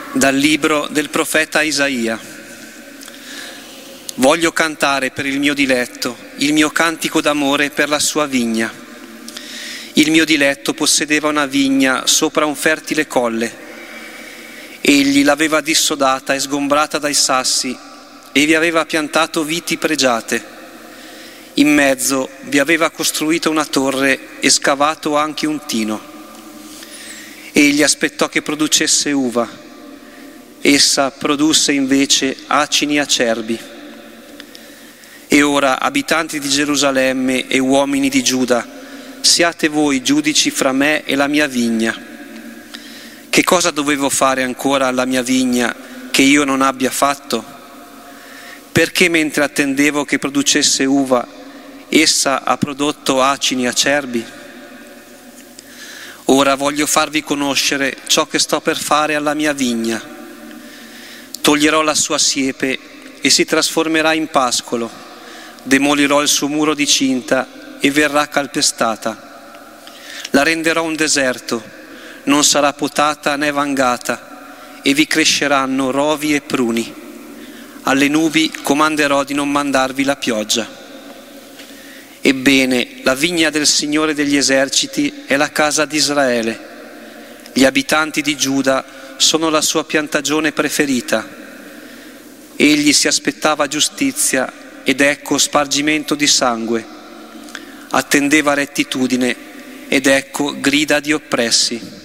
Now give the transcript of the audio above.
Dal libro del profeta Isaia. Voglio cantare per il mio diletto, il mio cantico d'amore per la sua vigna. Il mio diletto possedeva una vigna sopra un fertile colle. Egli l'aveva dissodata e sgombrata dai sassi e vi aveva piantato viti pregiate. In mezzo vi aveva costruito una torre e scavato anche un tino. Egli aspettò che producesse uva. Essa produsse invece acini acerbi. E ora, abitanti di Gerusalemme e uomini di Giuda, siate voi giudici fra me e la mia vigna. Che cosa dovevo fare ancora alla mia vigna che io non abbia fatto? Perché mentre attendevo che producesse uva, essa ha prodotto acini acerbi? Ora voglio farvi conoscere ciò che sto per fare alla mia vigna. Toglierò la sua siepe e si trasformerà in pascolo, demolirò il suo muro di cinta e verrà calpestata. La renderò un deserto, non sarà potata né vangata, e vi cresceranno rovi e pruni. Alle nubi comanderò di non mandarvi la pioggia. Ebbene, la vigna del Signore degli eserciti è la casa di Israele. Gli abitanti di Giuda sono la sua piantagione preferita. Egli si aspettava giustizia ed ecco spargimento di sangue. Attendeva rettitudine ed ecco grida di oppressi.